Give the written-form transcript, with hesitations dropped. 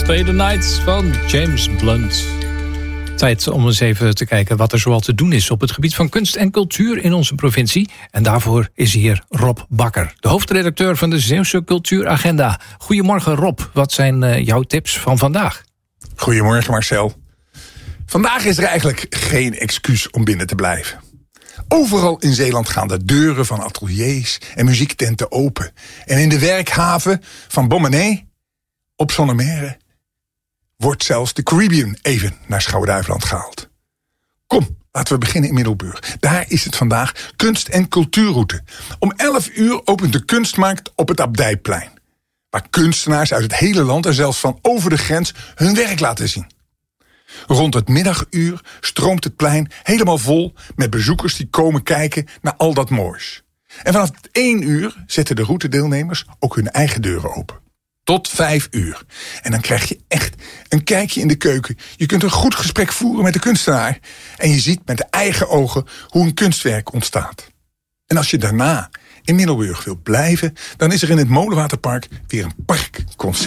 Stay the Night van James Blunt. Tijd om eens even te kijken wat er zoal te doen is op het gebied van kunst en cultuur in onze provincie. En daarvoor is hier Rob Bakker, de hoofdredacteur van de Zeeuwse Cultuuragenda. Goedemorgen Rob, wat zijn jouw tips van vandaag? Goedemorgen Marcel. Vandaag is er eigenlijk geen excuus om binnen te blijven. Overal in Zeeland gaan de deuren van ateliers en muziektenten open. En in de werkhaven van Bommenay op Zonnemeer wordt zelfs de Caribbean even naar Schouwen-Duiveland gehaald. Kom, laten we beginnen in Middelburg. Daar is het vandaag kunst- en cultuurroute. Om 11 uur opent de kunstmarkt op het Abdijplein, waar kunstenaars uit het hele land en zelfs van over de grens hun werk laten zien. Rond het middaguur stroomt het plein helemaal vol met bezoekers die komen kijken naar al dat moois. En vanaf 1 uur zetten de routedeelnemers ook hun eigen deuren open. Tot 5 uur. En dan krijg je echt een kijkje in de keuken. Je kunt een goed gesprek voeren met de kunstenaar. En je ziet met de eigen ogen hoe een kunstwerk ontstaat. En als je daarna in Middelburg wilt blijven, dan is er in het Molenwaterpark weer een parkconcert.